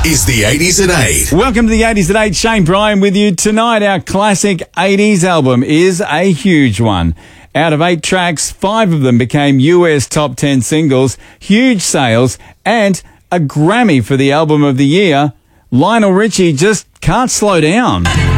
is the 80s at 8. Welcome to the 80s at 8. Shane Bryan with you tonight. Our classic 80s album is a huge one. Out of 8 tracks, 5 of them became US top 10 singles, huge sales, and a Grammy for the album of the year. Lionel Richie just can't slow down.